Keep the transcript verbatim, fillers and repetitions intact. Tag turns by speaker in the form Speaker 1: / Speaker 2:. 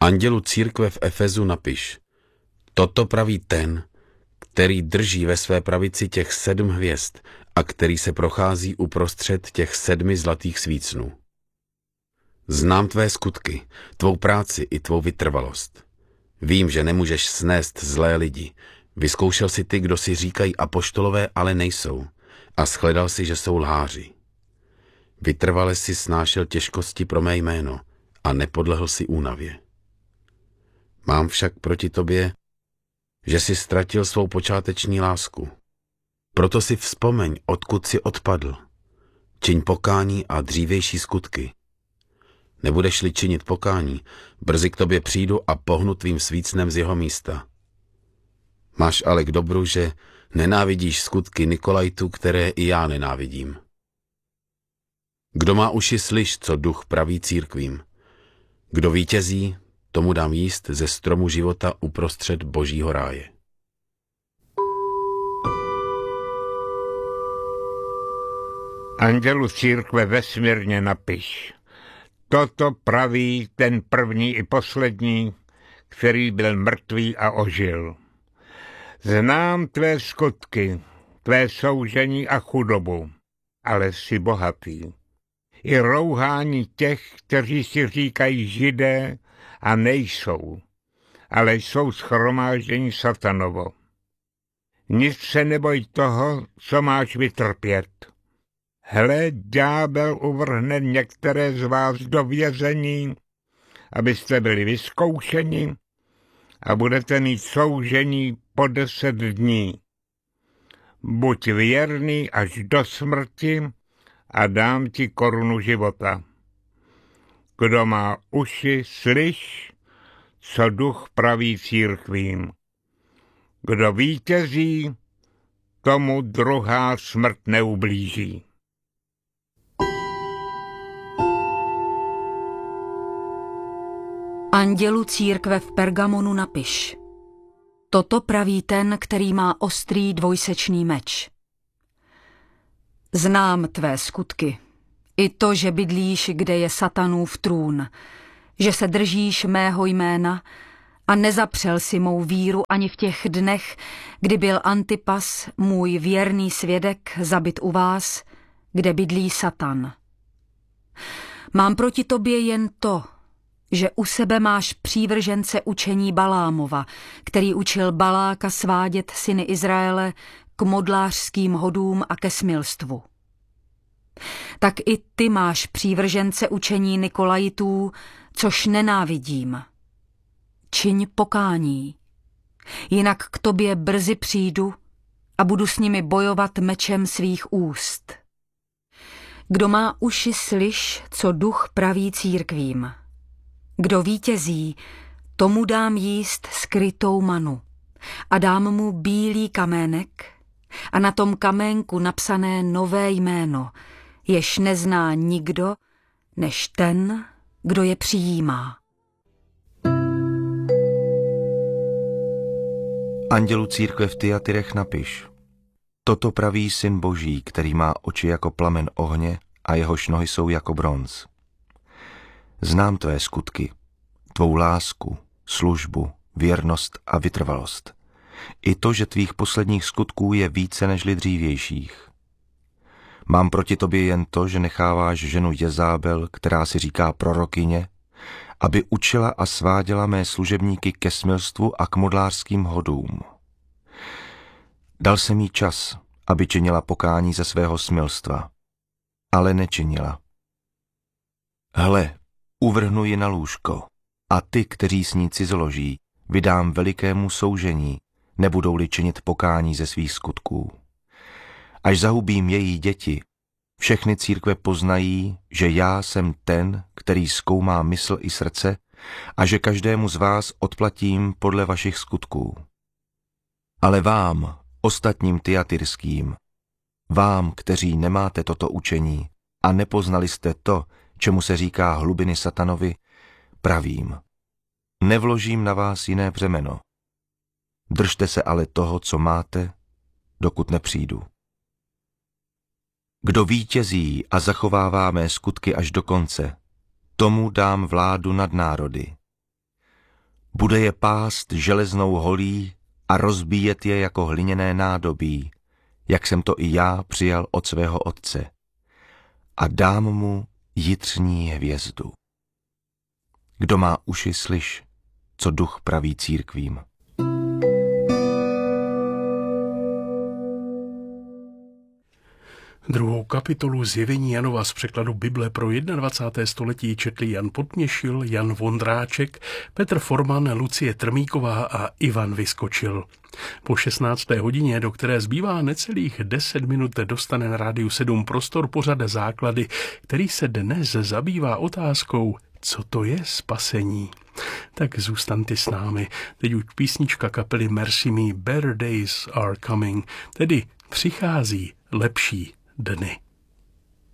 Speaker 1: Andělu církve v Efezu napiš: toto praví ten, který drží ve své pravici těch sedm hvězd a který se prochází uprostřed těch sedmi zlatých svícnů. Znám tvé skutky, tvou práci i tvou vytrvalost. Vím, že nemůžeš snést zlé lidi. Vyzkoušel si ty, kdo si říkají apoštolové, ale nejsou, a shledal si, že jsou lháři. Vytrvale si snášel těžkosti pro mé jméno a nepodlehl si únavě. Mám však proti tobě, že jsi ztratil svou počáteční lásku. Proto si vzpomeň, odkud jsi odpadl. Čiň pokání a dřívější skutky. Nebudeš-li činit pokání, brzy k tobě přijdu a pohnu tvým svícnem z jeho místa. Máš ale k dobru, že nenávidíš skutky Nikolajtů, které i já nenávidím. Kdo má uši, slyš, co duch praví církvím. Kdo vítězí, tomu dám jíst ze stromu života uprostřed božího ráje.
Speaker 2: Andělu církve vesmírně napiš: toto praví ten první i poslední, který byl mrtvý a ožil. Znám tvé skutky, tvé soužení a chudobu, ale jsi bohatý. I rouhání těch, kteří si říkají Židé a nejsou, ale jsou shromáždění satanovo. Nic se neboj toho, co máš vytrpět. Hle, ďábel uvrhne některé z vás do vězení, abyste byli vyzkoušeni a budete mít soužení po deset dní. Buď věrný až do smrti a dám ti korunu života. Kdo má uši, slyš, co duch praví církvím. Kdo vítězí, tomu druhá smrt neublíží.
Speaker 3: Andělu církve v Pergamonu napiš: toto praví ten, který má ostrý dvojsečný meč. Znám tvé skutky, i to, že bydlíš, kde je satanův trůn, že se držíš mého jména a nezapřel si mou víru ani v těch dnech, kdy byl Antipas, můj věrný svědek, zabit u vás, kde bydlí Satan. Mám proti tobě jen to, že u sebe máš přívržence učení Balámova, který učil Baláka svádět syny Izraele k modlářským hodům a ke smilstvu. Tak i ty máš přívržence učení Nikolajtů, což nenávidím. Čiň pokání, jinak k tobě brzy přijdu a budu s nimi bojovat mečem svých úst. Kdo má uši, slyš, co duch praví církvím. Kdo vítězí, tomu dám jíst skrytou manu a dám mu bílý kamének a na tom kaménku napsané nové jméno, jež nezná nikdo, než ten, kdo je přijímá.
Speaker 4: Andělu církve v Tyatyrech napiš: toto praví Syn Boží, který má oči jako plamen ohně a jehož nohy jsou jako bronz. Znám tvé skutky, tvou lásku, službu, věrnost a vytrvalost. I to, že tvých posledních skutků je více nežli dřívějších. Mám proti tobě jen to, že necháváš ženu Jezábel, která si říká prorokyně, aby učila a sváděla mé služebníky ke smilstvu a k modlářským hodům. Dal jsem jí čas, aby činila pokání ze svého smilstva, ale nečinila. Hle, uvrhnu ji na lůžko a ty, kteří s ní cizoloží, vydám velikému soužení, nebudou-li činit pokání ze svých skutků. Až zahubím její děti, všechny církve poznají, že já jsem ten, který zkoumá mysl i srdce a že každému z vás odplatím podle vašich skutků. Ale vám, ostatním tyatyrským, vám, kteří nemáte toto učení a nepoznali jste to, čemu se říká hlubiny satanovi, pravím: nevložím na vás jiné břemeno. Držte se ale toho, co máte, dokud nepřijdu. Kdo vítězí a zachovává mé skutky až do konce, tomu dám vládu nad národy. Bude je pást železnou holí a rozbíjet je jako hliněné nádobí, jak jsem to i já přijal od svého otce. A dám mu jitřní hvězdu. Kdo má uši, slyš, co duch praví církvím.
Speaker 5: Druhou kapitolu Zjevení Janova z překladu Bible pro dvacáté první století četli Jan Podměšil, Jan Vondráček, Petr Forman, Lucie Trmíková a Ivan Vyskočil. Po šestnácté hodině, do které zbývá necelých deset minut, dostane na Rádiu sedm prostor pořad Základy, který se dnes zabývá otázkou, co to je spasení. Tak zůstaňte s námi. Teď už písnička kapely Mercy Me, Better Days Are Coming, tedy přichází lepší dny.